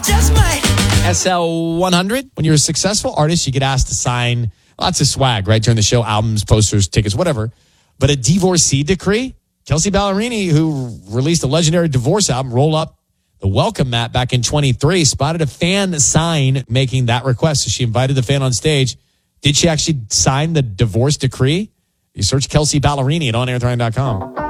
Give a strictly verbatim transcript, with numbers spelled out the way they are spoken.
just might. S L one hundred. When you're a successful artist, you get asked to sign lots of swag, right? During the show, albums, posters, tickets, whatever. But a divorcee decree? Kelsea Ballerini, who released a legendary divorce album, Roll Up the Welcome Mat back in twenty-three, spotted a fan sign making that request. So she invited the fan on stage. Did she actually sign the divorce decree? You search Kelsea Ballerini at on air throwing dot com.